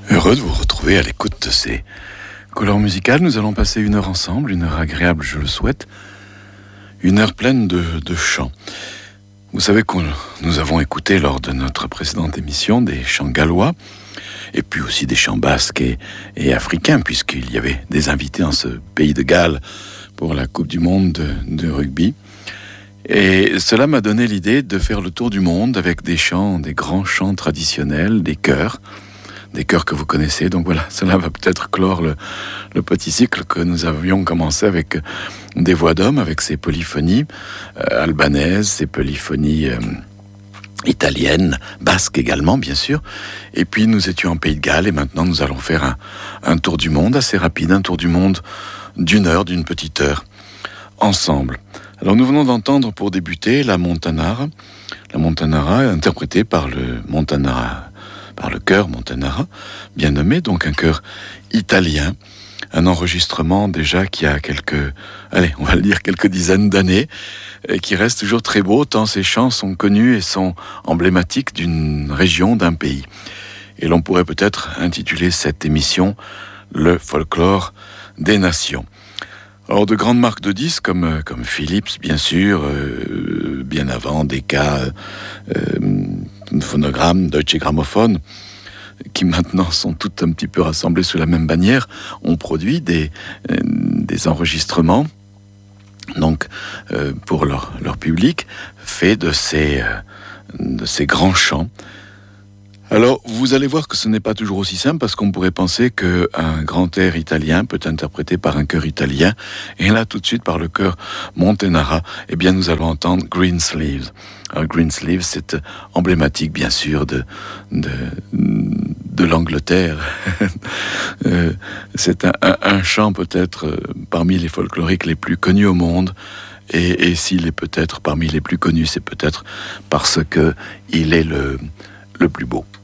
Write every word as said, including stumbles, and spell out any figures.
Heureux de vous retrouver à l'écoute de ces couleurs musicales. Nous allons passer une heure ensemble, une heure agréable, je le souhaite. Une heure pleine de, de chants. Vous savez que nous avons écouté lors de notre précédente émission des chants gallois, et puis aussi des chants basques et, et africains, puisqu'il y avait des invités en ce pays de Galles pour la Coupe du Monde de, de rugby. Et cela m'a donné l'idée de faire le tour du monde avec des chants, des grands chants traditionnels, des chœurs, des chœurs que vous connaissez. Donc voilà, cela va peut-être clore le, le petit cycle que nous avions commencé avec des voix d'hommes, avec ces polyphonies euh, albanaises, ces polyphonies euh, italiennes, basques également, bien sûr. Et puis nous étions en Pays de Galles et maintenant nous allons faire un, un tour du monde assez rapide, un tour du monde d'une heure, d'une petite heure, ensemble. Alors nous venons d'entendre pour débuter la Montanara, la Montanara interprétée par le Montanara, par le chœur Montanara, bien nommé, donc un chœur italien, un enregistrement déjà qui a quelques, allez, on va le dire quelques dizaines d'années, et qui reste toujours très beau, tant ces chants sont connus et sont emblématiques d'une région, d'un pays. Et l'on pourrait peut-être intituler cette émission « Le folklore des nations ». Alors, de grandes marques de disques, comme, comme Philips, bien sûr, euh, bien avant, Decca, euh, Phonogramme, Deutsche Grammophon, qui maintenant sont toutes un petit peu rassemblées sous la même bannière, ont produit des, euh, des enregistrements, donc, euh, pour leur, leur public, faits de ces, euh, de ces grands chants. Alors, vous allez voir que ce n'est pas toujours aussi simple, parce qu'on pourrait penser qu'un grand air italien peut être interprété par un chœur italien, et là, tout de suite, par le chœur Montanara, eh bien, nous allons entendre Greensleeves. Alors, Greensleeves, c'est emblématique, bien sûr, de, de, de l'Angleterre. euh, c'est un, un, un chant, peut-être, parmi les folkloriques les plus connus au monde, et, et s'il est peut-être parmi les plus connus, c'est peut-être parce que il est le, le plus beau.